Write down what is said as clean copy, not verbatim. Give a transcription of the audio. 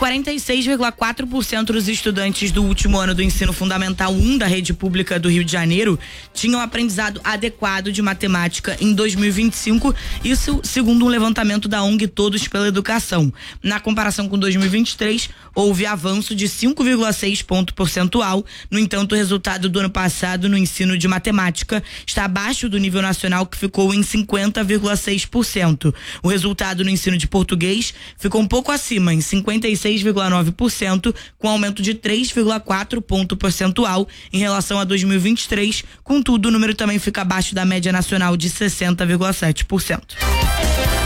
46,4% dos estudantes do último ano do ensino fundamental 1 da rede pública do Rio de Janeiro tinham aprendizado adequado de matemática em 2025, isso segundo um levantamento da ONG Todos pela Educação. Na comparação com 2023, houve avanço de 5,6 ponto percentual. No entanto, o resultado do ano passado no ensino de matemática está abaixo do nível nacional, que ficou em 50,6%. O resultado no ensino de português ficou um pouco acima, em 56,9%, com aumento de 3,4 ponto percentual em relação a 2023. Contudo, o número também fica abaixo da média nacional de 60,7%.